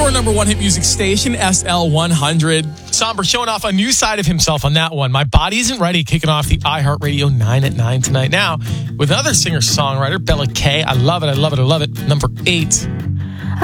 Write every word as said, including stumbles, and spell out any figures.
Your number one hit music station, S L one hundred. Somber showing off a new side of himself on that one. My Body Isn't Ready, kicking off the iHeartRadio nine at nine tonight. Now, with another singer-songwriter, Bella K. I love it, I love it, I love it. Number eight.